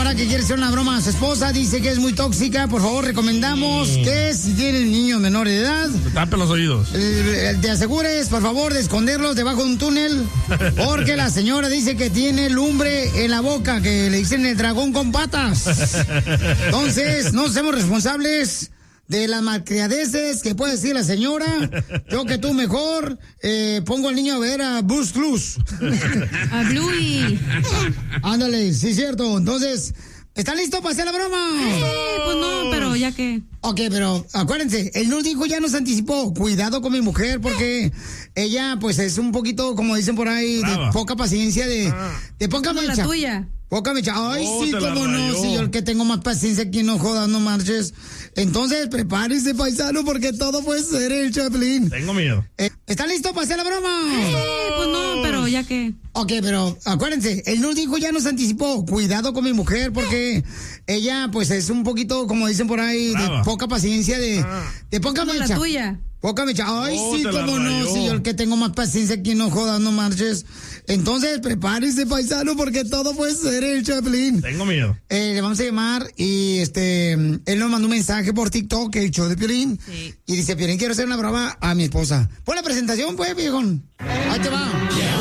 señora que quiere hacer una broma a su esposa, dice que es muy tóxica. Por favor, recomendamos que si tienen niños menores de edad, tapen los oídos. Te asegures, por favor, de esconderlos debajo de un túnel, porque la señora dice que tiene lumbre en la boca, que le dicen el dragón con patas. Entonces, no seamos responsables de las malcriadeces que puede decir la señora. Yo que tú mejor pongo al niño a ver a Bruce Cruz. A Bluey. Ándale, sí, cierto. Entonces, ¿está listo para hacer la broma? Sí, pues no, pero ya que... Ok, pero acuérdense, él nos dijo, ya nos anticipó, cuidado con mi mujer porque ella pues es un poquito, como dicen por ahí, de poca paciencia, de poca como mecha. la tuya. Poca mecha. Ay, sí, cómo no, sí, yo el que tengo más paciencia aquí, no jodas, no marches. Entonces, prepárese, paisano, porque todo puede ser el Chaplin. Tengo miedo. ¿Está listo para hacer la broma? Sí, pues no, pero ya que... Ok, pero acuérdense, él nos dijo, ya nos anticipó, cuidado con mi mujer porque ella pues es un poquito, como dicen por ahí, de poca paciencia, de poca como mecha. la tuya. Poca mecha. Ay, sí, cómo no, sí, yo el que tengo más paciencia aquí, no jodas, no marches. Entonces, prepárese, paisano, porque todo puede ser el Chaplin. Tengo miedo. Le vamos a llamar y él nos mandó un mensaje por TikTok, el show de Piolín. Sí. Y dice, Piolín, quiero hacer una broma a mi esposa. Pon la presentación, pues, viejón. Ahí te va.